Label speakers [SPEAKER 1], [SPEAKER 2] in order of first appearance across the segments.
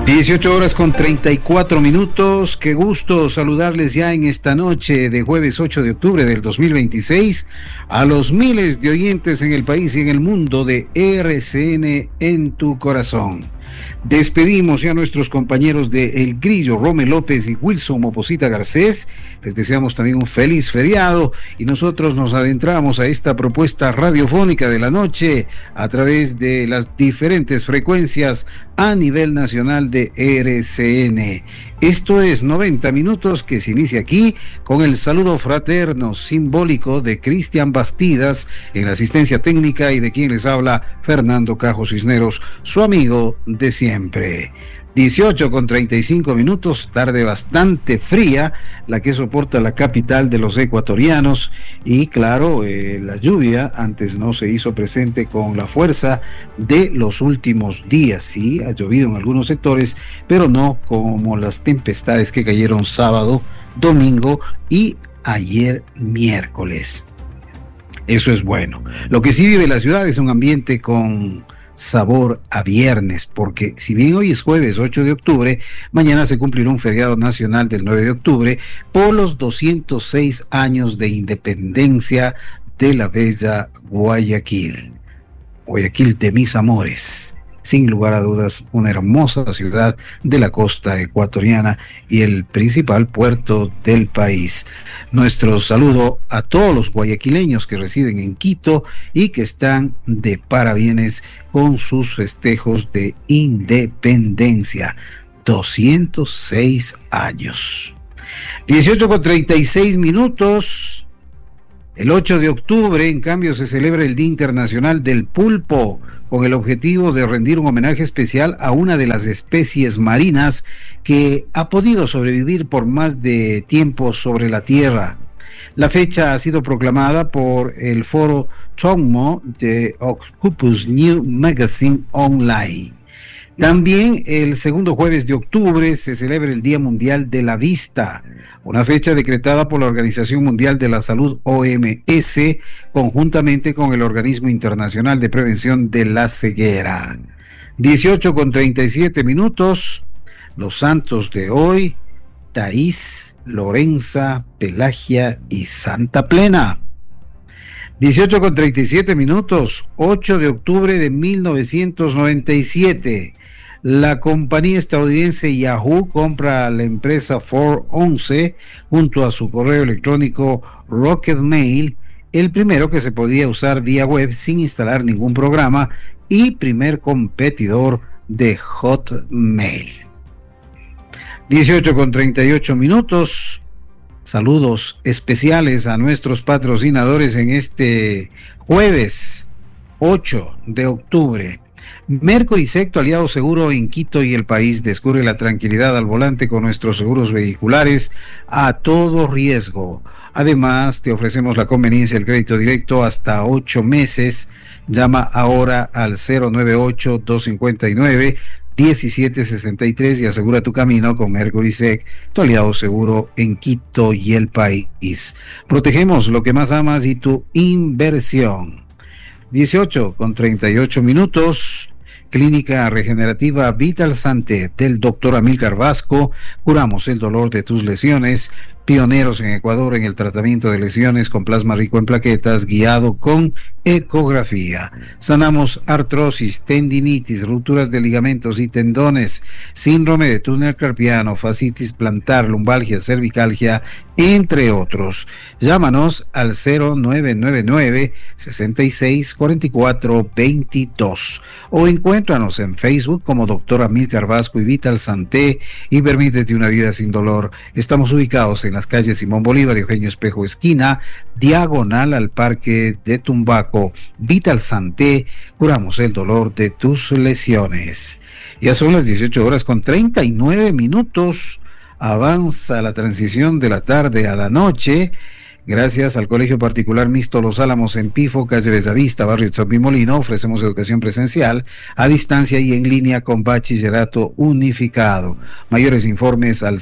[SPEAKER 1] 18 horas con 34 minutos. Qué gusto saludarles ya en esta noche de jueves 8 de octubre del 2026 a los miles de oyentes en el país y en el mundo de RCN en tu corazón. Despedimos ya a nuestros compañeros de El Grillo, Rommel López y Wilson Moposita Garcés. Les deseamos también un feliz feriado y nosotros nos adentramos a esta propuesta radiofónica de la noche a través de las diferentes frecuencias a nivel nacional de RCN. Esto es 90 minutos que se inicia aquí con el saludo fraterno simbólico de Cristian Bastidas en la asistencia técnica y de quien les habla Fernando Cajo Cisneros, su amigo de siempre. 18 con 35 minutos, tarde bastante fría, la que soporta la capital de los ecuatorianos y claro, la lluvia antes no se hizo presente con la fuerza de los últimos días. Sí, ha llovido en algunos sectores, pero no como las tempestades que cayeron sábado, domingo y ayer miércoles. Eso es bueno. Lo que sí vive la ciudad es un ambiente con sabor a viernes, porque si bien hoy es jueves 8 de octubre, mañana se cumplirá un feriado nacional del 9 de octubre por los 206 años de independencia de la bella Guayaquil. Guayaquil de mis amores, sin lugar a dudas, una hermosa ciudad de la costa ecuatoriana y el principal puerto del país. Nuestro saludo a todos los guayaquileños que residen en Quito y que están de parabienes con sus festejos de independencia. 206 años. 18 con 36 minutos. El 8 de octubre, en cambio, se celebra el Día Internacional del Pulpo, con el objetivo de rendir un homenaje especial a una de las especies marinas que ha podido sobrevivir por más de tiempo sobre la Tierra. La fecha ha sido proclamada por el foro Chongmo de Octopus New Magazine Online. También el segundo jueves de octubre se celebra el Día Mundial de la Vista, una fecha decretada por la Organización Mundial de la Salud, OMS, conjuntamente con el Organismo Internacional de Prevención de la Ceguera. 18 con 37 minutos, los santos de hoy, Thaís, Lorenza, Pelagia y Santa Plena. 18 con 37 minutos, 8 de octubre de 1997. La compañía estadounidense Yahoo compra a la empresa 411 junto a su correo electrónico Rocket Mail, el primero que se podía usar vía web sin instalar ningún programa y primer competidor de Hotmail. 18 con 38 minutos. Saludos especiales a nuestros patrocinadores en este jueves 8 de octubre. Mercury Secto, aliado seguro en Quito y el país. Descubre la tranquilidad al volante con nuestros seguros vehiculares a todo riesgo. Además, te ofrecemos la conveniencia del crédito directo hasta 8 meses. Llama ahora al 098-259-1763 y asegura tu camino con Mercury Sec, tu aliado seguro en Quito y el país. Protegemos lo que más amas y tu inversión. 18 con 38 minutos. Clínica Regenerativa Vital Santé del Dr. Amílcar Vasco. Curamos el dolor de tus lesiones. Pioneros en Ecuador en el tratamiento de lesiones con plasma rico en plaquetas, guiado con ecografía. Sanamos artrosis, tendinitis, rupturas de ligamentos y tendones, síndrome de túnel carpiano, fascitis plantar, lumbalgia, cervicalgia, entre otros. Llámanos al 0999-664422 o encuéntranos en Facebook como Dr. Amílcar Vasco y Vital Santé y permítete una vida sin dolor. Estamos ubicados en las calles Simón Bolívar y Eugenio Espejo esquina, diagonal al Parque de Tumbaco. Vital Santé, curamos el dolor de tus lesiones. Ya son las 18 horas con 39 minutos. Avanza la transición de la tarde a la noche. Gracias al Colegio Particular Mixto Los Álamos en Pifo, calle Bellavista, barrio Chapimolino, ofrecemos educación presencial, a distancia y en línea con bachillerato unificado. Mayores informes al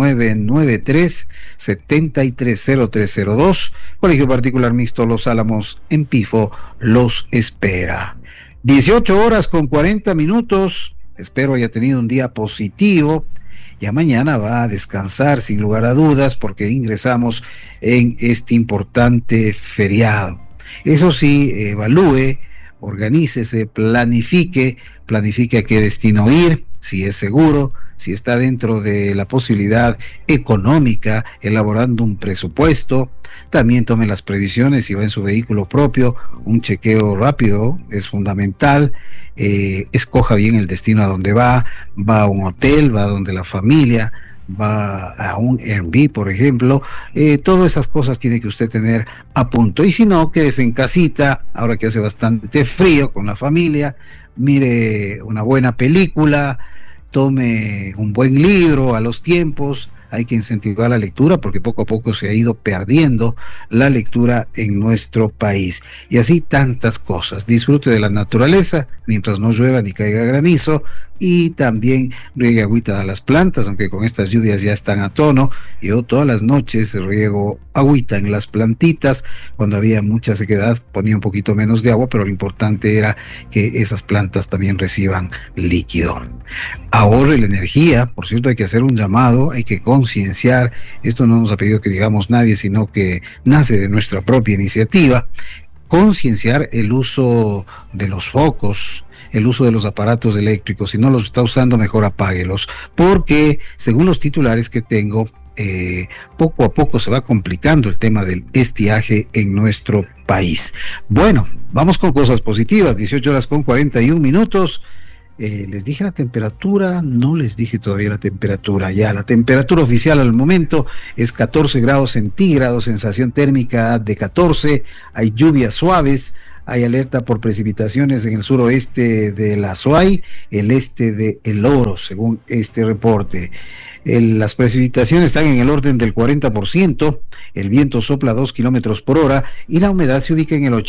[SPEAKER 1] 0993-730302. Colegio Particular Mixto Los Álamos en Pifo los espera. 18 horas con 40 minutos. espero haya tenido un día positivo. Ya mañana va a descansar sin lugar a dudas porque ingresamos en este importante feriado. Eso sí, evalúe, organícese, planifique a qué destino ir, si es seguro, si está dentro de la posibilidad económica, elaborando un presupuesto. También tome las previsiones si va en su vehículo propio, un chequeo rápido es fundamental. Escoja bien el destino a donde va a un hotel, va a donde la familia, va a un Airbnb, por ejemplo. Todas esas cosas tiene que usted tener a punto. Y si no, quédese en casita, ahora que hace bastante frío, con la familia, mire una buena película, tome un buen libro a los tiempos. Hay que incentivar la lectura porque poco a poco se ha ido perdiendo la lectura en nuestro país. Y así tantas cosas. Disfrute de la naturaleza mientras no llueva ni caiga granizo, y también riegue agüita a las plantas, aunque con estas lluvias ya están a tono. Yo todas las noches riego agüita en las plantitas. Cuando había mucha sequedad ponía un poquito menos de agua, pero lo importante era que esas plantas también reciban líquido. Ahorre la energía. Por cierto, hay que hacer un llamado, hay que concienciar. Esto no nos ha pedido que digamos nadie, sino que nace de nuestra propia iniciativa. Concienciar el uso de los focos, el uso de los aparatos eléctricos. Si no los está usando, mejor apáguelos, porque según los titulares que tengo, poco a poco se va complicando el tema del estiaje en nuestro país. Bueno, vamos con cosas positivas. 18:41. Les dije la temperatura, no les dije todavía la temperatura. Ya, la temperatura oficial al momento es 14 grados centígrados, sensación térmica de 14, hay lluvias suaves, hay alerta por precipitaciones en el suroeste de la Azuay, el este de El Oro, según este reporte. Las precipitaciones están en el orden del 40%, el viento sopla 2 kilómetros por hora y la humedad se ubica en el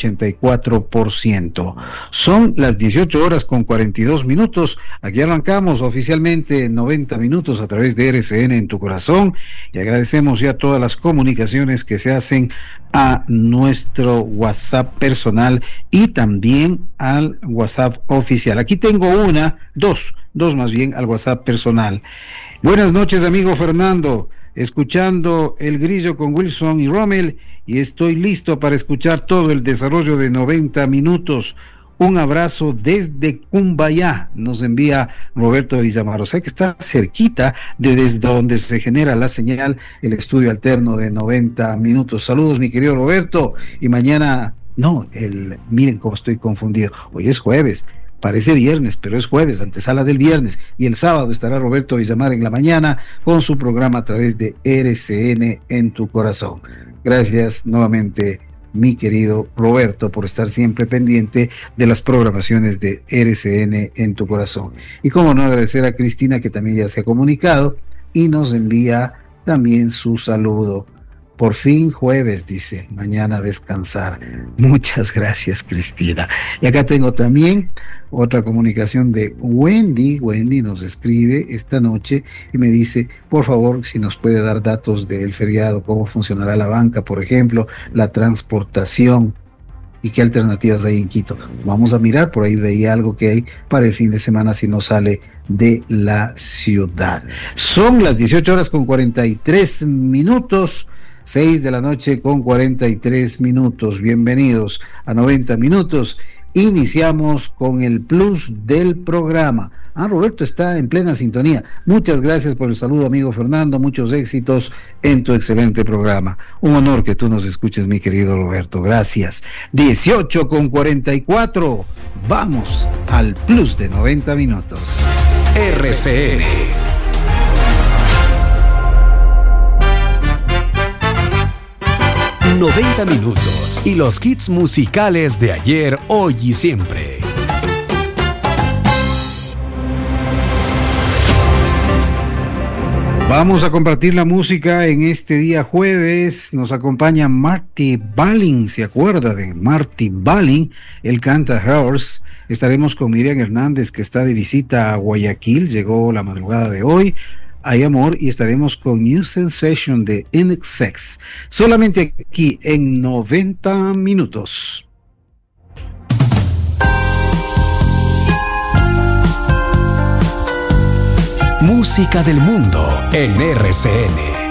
[SPEAKER 1] 84%. Son las 18:42. Aquí arrancamos oficialmente 90 minutos a través de RCN en tu corazón, y agradecemos ya todas las comunicaciones que se hacen a nuestro WhatsApp personal y también al WhatsApp oficial. Aquí tengo dos más bien al WhatsApp personal. Buenas noches, amigo Fernando, escuchando El Grillo con Wilson y Rommel, y estoy listo para escuchar todo el desarrollo de 90 minutos. Un abrazo desde Cumbayá, nos envía Roberto Villamar. O sea que está cerquita de desde donde se genera la señal, el estudio alterno de 90 minutos. Saludos, mi querido Roberto, y mañana, miren cómo estoy confundido, hoy es jueves. Parece viernes, pero es jueves, antesala del viernes, y el sábado estará Roberto Villamar en la mañana con su programa a través de RCN en tu corazón. Gracias nuevamente, mi querido Roberto, por estar siempre pendiente de las programaciones de RCN en tu corazón. Y cómo no agradecer a Cristina, que también ya se ha comunicado y nos envía también su saludo. Por fin jueves, dice, mañana descansar. Muchas gracias, Cristina. Y acá tengo también otra comunicación de Wendy. Wendy nos escribe esta noche y me dice, por favor, si nos puede dar datos del feriado, cómo funcionará la banca, por ejemplo, la transportación y qué alternativas hay en Quito. Vamos a mirar, por ahí veía algo que hay para el fin de semana si no sale de la ciudad. Son las 18:43. 6:43. Bienvenidos a 90 minutos. Iniciamos con el plus del programa. Roberto está en plena sintonía. Muchas gracias por el saludo, amigo Fernando. Muchos éxitos en tu excelente programa. Un honor que tú nos escuches, mi querido Roberto. Gracias. 18:44. Vamos al plus de 90 minutos.
[SPEAKER 2] RCN. 90 minutos y los hits musicales de ayer, hoy y siempre.
[SPEAKER 1] Vamos a compartir la música en este día jueves. Nos acompaña Marty Balin. ¿Se acuerda de Marty Balin? Él canta Horse. Estaremos con Miriam Hernández, que está de visita a Guayaquil. Llegó la madrugada de hoy. Hay amor, y estaremos con New Sensation de NXX. Solamente aquí en 90 minutos.
[SPEAKER 2] Música del mundo en RCN.